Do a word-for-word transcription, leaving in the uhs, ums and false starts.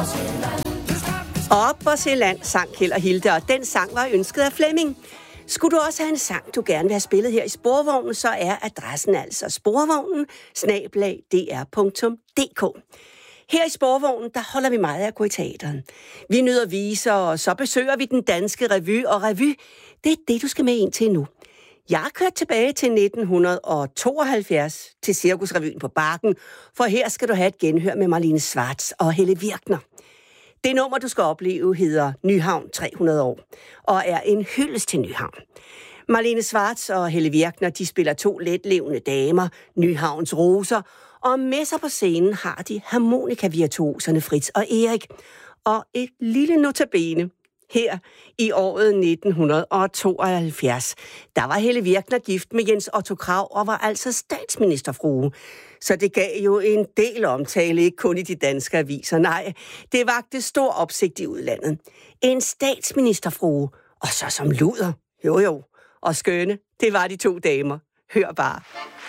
Op på Sjælland sang Kjeld og Hilde, og den sang var ønsket af Flemming. Skulle du også have en sang, du gerne vil have spillet her i Sporvognen, så er adressen altså sporvognen snabel-a d r punktum d k. Her i Sporvognen, der holder vi meget af at gå i teateret. Vi nyder viser, og så besøger vi den danske revy, og revy, det er det, du skal med ind til nu. Jeg har kørt tilbage til nitten tooghalvfjerds til Cirkusrevyen på Bakken, for her skal du have et genhør med Marlene Schwartz og Helle Virkner. Det nummer, du skal opleve, hedder Nyhavn tre hundrede år, og er en hyldest til Nyhavn. Marlene Schwartz og Helle Virkner, de spiller to letlevende damer, Nyhavns roser, og med sig på scenen har de harmonikavirtuoserne Fritz og Erik. Og et lille notabene. Her i året nitten tooghalvfjerds, der var Helle Virkner gift med Jens Otto Krag og var altså statsministerfrue. Så det gav jo en del omtale, ikke kun i de danske aviser. Nej, det vagte stor opsigt i udlandet. En statsministerfrue, og så som luder. Jo jo, og skønne, det var de to damer. Hør bare.